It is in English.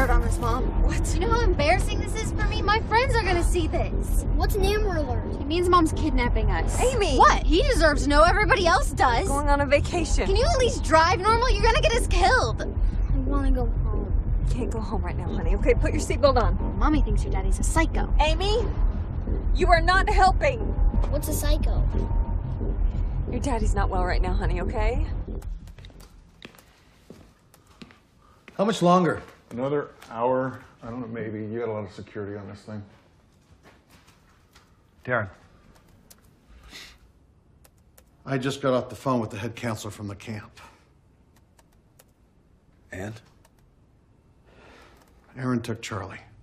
alert on us, Mom. What? You know how embarrassing this is for me? My friends are gonna see this. What's an Amber Alert? It means Mom's kidnapping us. Amy! What? He deserves to know. Everybody else does. Going on a vacation. Can you at least drive normal? You're gonna get us killed. I want to go home. You can't go home right now, honey. Okay, put your seatbelt on. Mommy thinks your daddy's a psycho. Amy, you are not helping. What's a psycho? Your daddy's not well right now, honey, okay? How much longer? Another hour. I don't know, maybe. You got a lot of security on this thing. Darren. I just got off the phone with the head counselor from the camp. And? Aaron took Charlie.